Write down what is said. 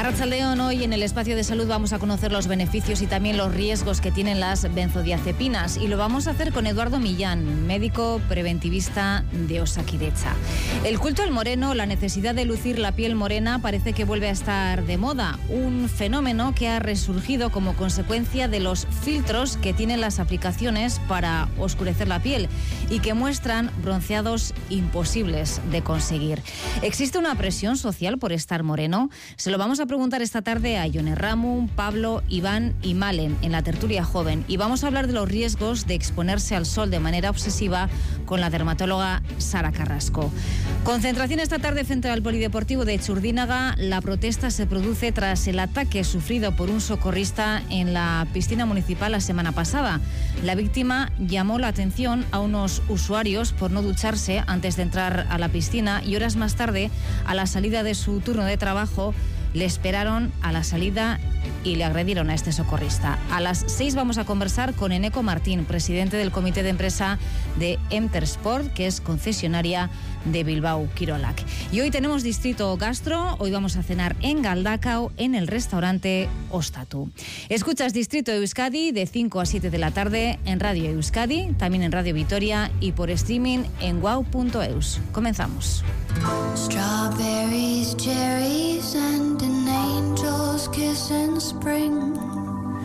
Arratsaldeon, hoy en el espacio de salud vamos a conocer los beneficios y también los riesgos que tienen las benzodiazepinas, y lo vamos a hacer con Eduardo Millán, médico preventivista de Osakidetza. El culto al moreno, la necesidad de lucir la piel morena, parece que vuelve a estar de moda, un fenómeno que ha resurgido como consecuencia de los filtros que tienen las aplicaciones para oscurecer la piel y que muestran bronceados imposibles de conseguir. ¿Existe una presión social por estar moreno? Se lo vamos a preguntar esta tarde a Ione Ramu, Pablo, Iván y Malen en la tertulia joven, y vamos a hablar de los riesgos de exponerse al sol de manera obsesiva con la dermatóloga Sara Carrasco. Concentración esta tarde frente al Polideportivo de Txurdinaga. La protesta se produce tras el ataque sufrido por un socorrista en la piscina municipal la semana pasada. La víctima llamó la atención a unos usuarios por no ducharse antes de entrar a la piscina, y horas más tarde, a la salida de su turno de trabajo, le esperaron a la salida y le agredieron a este socorrista. A las 6 vamos a conversar con Eneko Martín, presidente del comité de empresa de Emtersport, que es concesionaria de Bilbao Kirolak. Y hoy tenemos Distrito Gastro. Hoy vamos a cenar en Galdakao, en el restaurante Ostatu. Escuchas Distrito Euskadi de 5 a 7 de la tarde en Radio Euskadi, también en Radio Vitoria y por streaming en wow.eus. Comenzamos. Strawberries, cherries and an angel's kiss in spring.